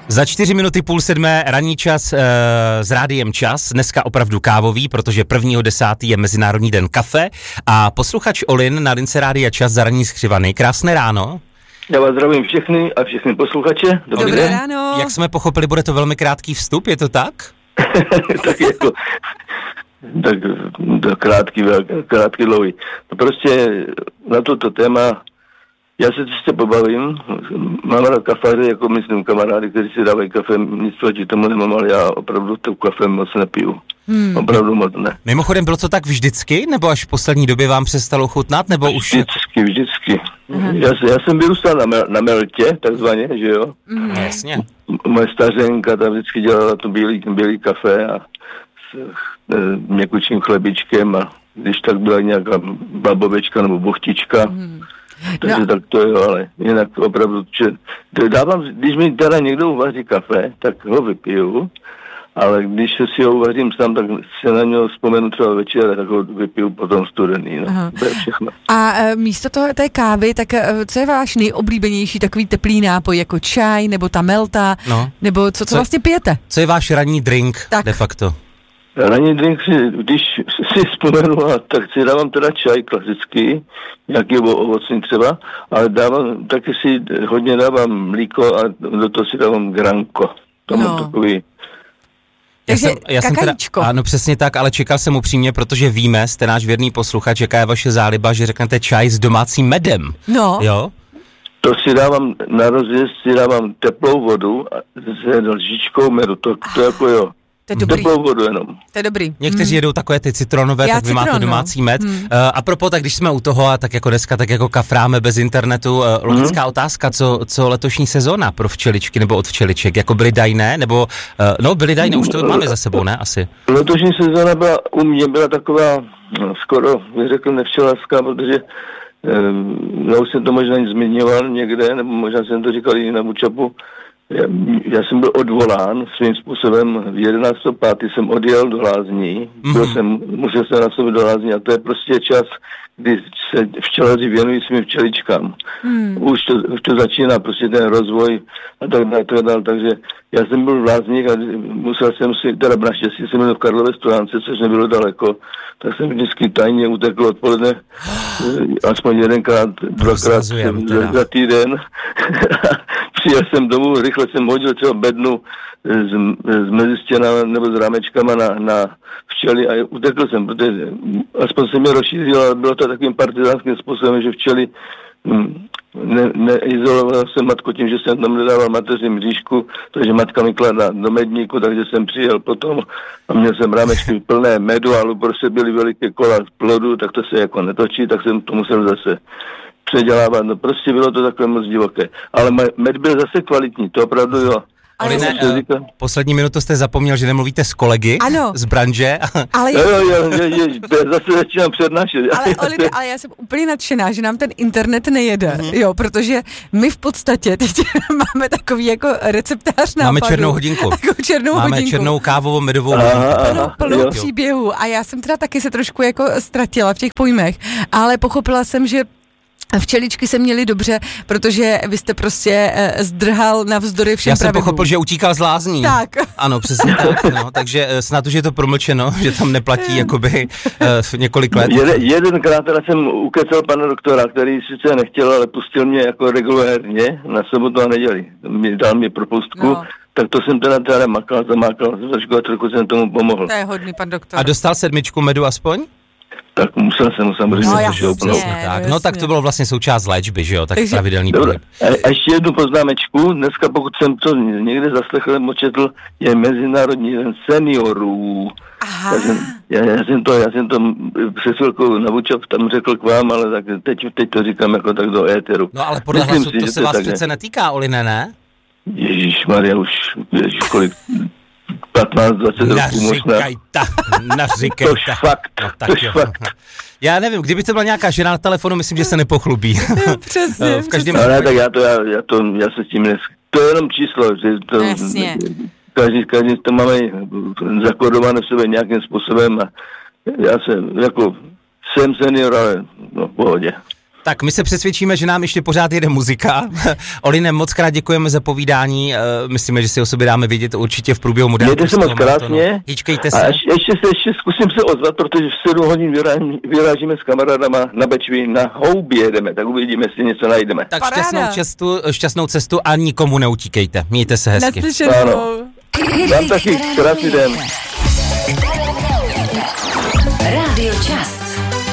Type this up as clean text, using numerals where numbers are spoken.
Za 4 minuty 6:30 ranní čas s Rádiem Čas, dneska opravdu kávový, protože 1.10. je Mezinárodní den kafe a posluchač Olin na lince Rádia Čas za ranní skřivany. Krásné ráno. Já vás zdravím všechny a všechny posluchače. Dobré ráno. Jak jsme pochopili, bude to velmi krátký vstup, je to tak? Tak jako, tak krátký dlouhý. No prostě na toto téma já se čistě pobavím, mám rád kafáře, jako myslím kamarády, kteří si dávají kafe, nic proti tomu nemám, ale já opravdu to kafe moc nepiju. Opravdu moc ne. Mimochodem, bylo to tak vždycky, nebo až v poslední době vám přestalo chutnat, nebo už... Vždycky. Já jsem vyrůstal na Meltě, takzvaně, že jo? Jasně. Moje stařenka tam vždycky dělala to bílý kafe a s měkučím chlebičkem a když tak byla nějaká babovečka nebo buchtička, takže tak to jo, ale jinak opravdu, když mi teda někdo uvaří kafe, tak ho vypiju, ale když si ho uvařím sám, tak se na něho vzpomenu třeba večer, tak ho vypiju potom studený, no. To je všechno. A místo té kávy, tak co je váš nejoblíbenější takový teplý nápoj, jako čaj, nebo ta melta, nebo co vlastně pijete? Co je váš ranní drink de facto? Ranní drink, když si vzpomenu, tak si dávám teda čaj klasický, nějaký ovocný třeba, ale taky si hodně dávám mlíko a do toho si dávám granko. To mám takový... Já jsem teda, ano, přesně tak, ale čekal jsem upřímně, protože víme, jste náš věrný posluchač, jaká je vaše záliba, že řeknete čaj s domácím medem. No. Jo? To si dávám, na rozjezd si dávám teplou vodu s lžičkou medu, to jako jo. To je dobrý. Teplou vodu jenom. To je dobrý. Někteří jedou takové ty citronové, tak vy máte domácí med. A propos, tak když jsme u toho, a tak jako dneska, tak jako kafráme bez internetu, logická otázka, co letošní sezóna pro včeličky nebo od včeliček, jako byly dajné, nebo, byly dajné, už to máme za sebou, ne, asi? Letošní sezóna u mě byla taková, skoro, bych řekl, nevčelařská, protože já už jsem to možná zmiňoval někde, nebo možná jsem to říkal i na Bučapu. Já jsem byl odvolán svým způsobem, 11.5. jsem odjel do Lázní, musel jsem na sobě do Lázní a to je prostě čas, kdy se včelaři věnují svým včeličkám. Už to začíná, prostě ten rozvoj a tak dále, takže já jsem byl v Lázních a musel jsem si, teda naštěstí jsem byl v Karlově Studánce, což nebylo daleko, tak jsem vždycky tajně utekl odpoledne, aspoň jedenkrát, dvakrát za týden. Přijel jsem domů, rychle jsem hodil třeba bednu z mezistěna nebo s rámečkama na včely a utekl jsem, protože aspoň se mě rozšířilo, ale bylo to takovým partizánským způsobem, že včely neizoloval jsem matku tím, že jsem tam nedával mateři mřížku, takže matka mi kladla do medníku, takže jsem přijel potom a měl jsem rámečky plné medu, ale prostě byly veliké kola z plodu, tak to se jako netočí, tak jsem to musel zase předělávat, no prostě bylo to takové moc divoké. Ale med byl zase kvalitní, to opravdu jo. Oline, poslední minutu jste zapomněl, že nemluvíte s kolegy z branže. Ale jo, zase začínám přednášet. Ale já jsem úplně nadšená, že nám ten internet nejede, jo, protože my v podstatě teď máme takový jako receptář nápadů. Máme černou hodinku. Máme černou kávovou medovou hodinku. Plnou příběhů a já jsem teda taky se trošku jako ztratila v těch pojmech, ale pochopila jsem, že včeličky se měly dobře, protože vy jste prostě zdrhal navzdory všem pravidlům. Já jsem pochopil, že utíkal z Lázní. Tak. Ano, přesně tak. No, takže snad už je to promlčeno, že tam neplatí jakoby několik let. Jedenkrát teda jsem ukecal pana doktora, který sice nechtěl, ale pustil mě jako regulérně na sobotu a neděli. Dal mi propustku. Tak to jsem teda zamákal trošku a trochu jsem tomu pomohl. To je hodný pan doktor. A dostal 7 medu aspoň? Tak musel jsem samozřejmě No tak to bylo vlastně součást léčby, že jo, tak pravidelný pohyb. A ještě jednu poznámečku, dneska pokud jsem to někde zaslechl nebo četl, je Mezinárodní den seniorů. Já jsem to přes chvilku na Vučov tam řekl k vám, ale tak teď to říkám jako tak do éteru. No ale podle hlasu to se vás přece netýká, Oline, ne? Ježišmarja, už kolik... 15-20 roků možná. Naříkej ta. To je fakt. Já nevím, kdyby to byla nějaká žena na telefonu, myslím, že se nepochlubí. Přesně. V každém ale tak já se s tím to je jenom číslo, že to... Jasně. Každý to máme zakódované v sobě nějakým způsobem a já jsem jako jsem senior, ale v pohodě. Tak my se přesvědčíme, že nám ještě pořád jede muzika. Oline, moc krát děkujeme za povídání. Myslíme, že si o sobě dáme vidět určitě v průběhu moderního. Mějte se moc krásně. Hýčkejte se. A ještě zkusím se ozvat, protože v 7 hodin vyrážíme s kamarádama na Bečví, na Houbě jedeme, tak uvidíme, jestli něco najdeme. Tak šťastnou cestu a nikomu neutíkejte. Mějte se hezky. Naslyšenou. Vám taky krásný den. Radio Čas.